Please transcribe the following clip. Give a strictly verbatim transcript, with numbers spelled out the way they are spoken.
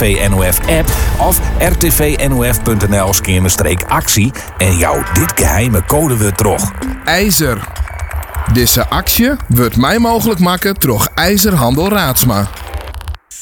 V N O F-app of r t v n o f punt n l schuine actie en jou dit geheime codewoord terug. IJzer. Deze actie wordt mij mogelijk maken door IJzerhandel Raadsma.